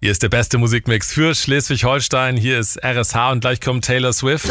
Hier ist der beste Musikmix für Schleswig-Holstein. Hier ist RSH und gleich kommt Taylor Swift.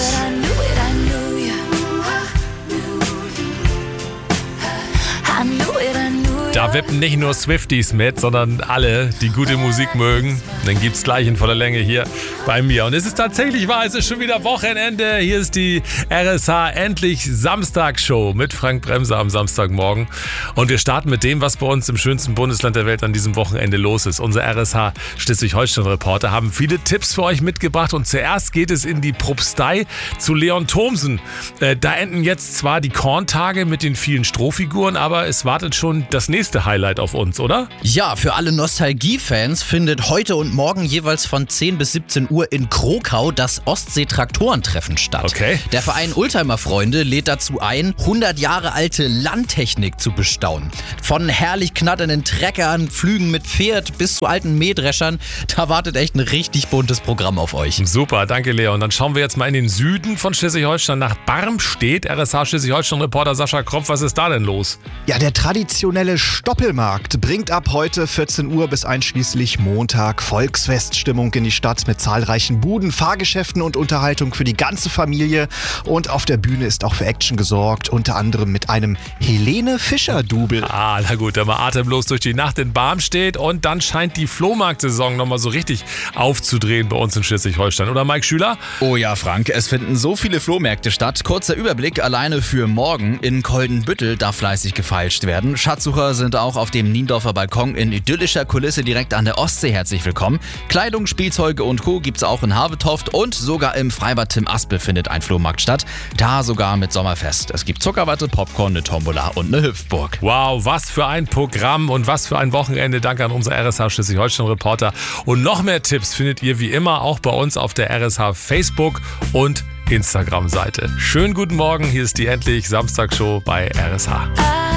Da wippen nicht nur Swifties mit, sondern alle, die gute Musik mögen. Dann gibt's gleich in voller Länge hier bei mir. Und es ist tatsächlich wahr, es ist schon wieder Wochenende. Hier ist die RSH Endlich Samstagsshow mit Frank Bremser am Samstagmorgen. Und wir starten mit dem, was bei uns im schönsten Bundesland der Welt an diesem Wochenende los ist. Unser RSH Schleswig-Holstein-Reporter haben viele Tipps für euch mitgebracht. Und zuerst geht es in die Propstei zu Leon Thomsen. Da enden jetzt zwar die Korntage mit den vielen Strohfiguren, aber es wartet schon das nächste Highlight auf uns, oder? Ja, für alle Nostalgie-Fans findet heute und morgen jeweils von 10 bis 17 Uhr in Krokau das Ostsee-Traktorentreffen statt. Okay. Der Verein Oldtimer-Freunde lädt dazu ein, 100 Jahre alte Landtechnik zu bestaunen. Von herrlich knatternden Treckern, Flügen mit Pferd bis zu alten Mähdreschern, da wartet echt ein richtig buntes Programm auf euch. Super, danke Leon. Dann schauen wir jetzt mal in den Süden von Schleswig-Holstein nach Barmstedt. RSH Schleswig-Holstein-Reporter Sascha Kropf, was ist da denn los? Ja, der traditionelle Stoppelmarkt bringt ab heute 14 Uhr bis einschließlich Montag Volksfeststimmung in die Stadt mit zahlreichen Buden, Fahrgeschäften und Unterhaltung für die ganze Familie. Und auf der Bühne ist auch für Action gesorgt, unter anderem mit einem Helene Fischer-Double. Ah, na gut, dann mal atemlos durch die Nacht in Barmstedt und dann scheint die Flohmarktsaison nochmal so richtig aufzudrehen bei uns in Schleswig-Holstein. Oder Mike Schüler? Oh ja, Frank, es finden so viele Flohmärkte statt. Kurzer Überblick alleine für morgen. In Koldenbüttel darf fleißig gefeilscht werden. Schatzsucher sind auch auf dem Niendorfer Balkon in idyllischer Kulisse direkt an der Ostsee herzlich willkommen. Kleidung, Spielzeuge und Co. gibt's auch in Havetoft und sogar im Freibad Tim Aspel findet ein Flohmarkt statt. Da sogar mit Sommerfest. Es gibt Zuckerwatte, Popcorn, eine Tombola und eine Hüpfburg. Wow, was für ein Programm und was für ein Wochenende. Danke an unser RSH Schleswig-Holstein-Reporter. Und noch mehr Tipps findet ihr wie immer auch bei uns auf der RSH Facebook und Instagram-Seite. Schönen guten Morgen, hier ist die Endlich Samstagsshow bei RSH.